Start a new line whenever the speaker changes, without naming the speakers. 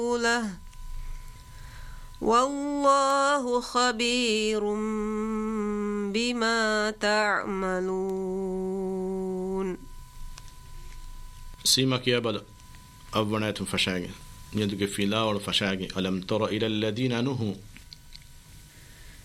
له والله خبير بما تعملون.
سيمك يا بل أبنات فشاق يدك في لا وفشاق. ألم تر إلى الذين نهوا